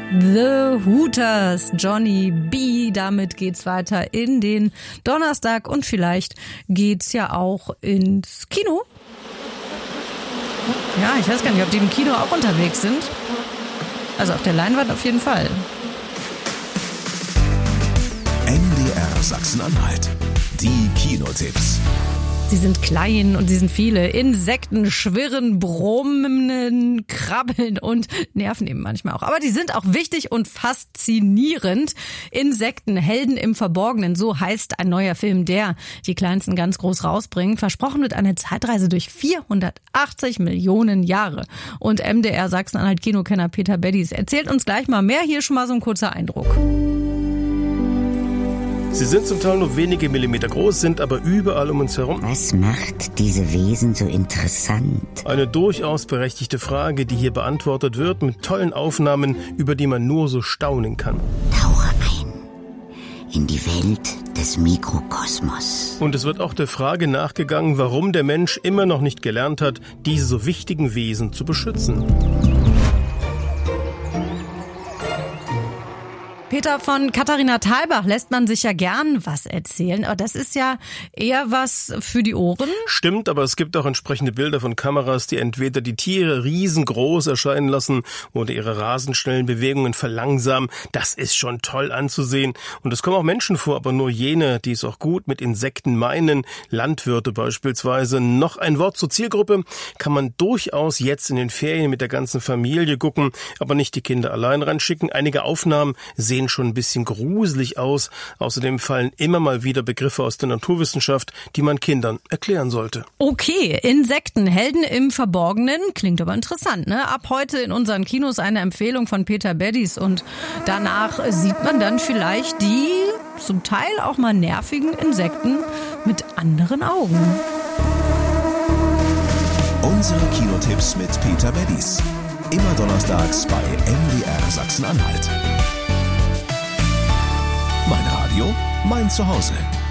The Hooters, Johnny B. Damit geht's weiter in den Donnerstag und vielleicht geht's ja auch ins Kino. Ja, ich weiß gar nicht, ob die im Kino auch unterwegs sind. Also auf der Leinwand auf jeden Fall. MDR Sachsen-Anhalt. Die Kinotipps. Sie sind klein und sie sind viele. Insekten schwirren, brummen, krabbeln und nerven eben manchmal auch. Aber die sind auch wichtig und faszinierend. Insekten, Helden im Verborgenen, so heißt ein neuer Film, der die Kleinsten ganz groß rausbringt. Versprochen wird eine Zeitreise durch 480 Millionen Jahre. Und MDR Sachsen-Anhalt Kinokenner Peter Beddies erzählt uns gleich mal mehr. Hier schon mal so ein kurzer Eindruck. Sie sind zum Teil nur wenige Millimeter groß, sind aber überall um uns herum. Was macht diese Wesen so interessant? Eine durchaus berechtigte Frage, die hier beantwortet wird mit tollen Aufnahmen, über die man nur so staunen kann. Tauche ein in die Welt des Mikrokosmos. Und es wird auch der Frage nachgegangen, warum der Mensch immer noch nicht gelernt hat, diese so wichtigen Wesen zu beschützen. Peter, von Katharina Thalbach lässt man sich ja gern was erzählen, aber das ist ja eher was für die Ohren. Stimmt, aber es gibt auch entsprechende Bilder von Kameras, die entweder die Tiere riesengroß erscheinen lassen oder ihre rasend schnellen Bewegungen verlangsamen. Das ist schon toll anzusehen. Und es kommen auch Menschen vor, aber nur jene, die es auch gut mit Insekten meinen. Landwirte beispielsweise. Noch ein Wort zur Zielgruppe. Kann man durchaus jetzt in den Ferien mit der ganzen Familie gucken, aber nicht die Kinder allein reinschicken. Einige Aufnahmen sehen schon ein bisschen gruselig aus. Außerdem fallen immer mal wieder Begriffe aus der Naturwissenschaft, die man Kindern erklären sollte. Okay, Insekten, Helden im Verborgenen. Klingt aber interessant, ne? Ab heute in unseren Kinos eine Empfehlung von Peter Beddies und danach sieht man dann vielleicht die zum Teil auch mal nervigen Insekten mit anderen Augen. Unsere Kinotipps mit Peter Beddies. Immer donnerstags bei MDR Sachsen-Anhalt. Mein Radio, mein Zuhause.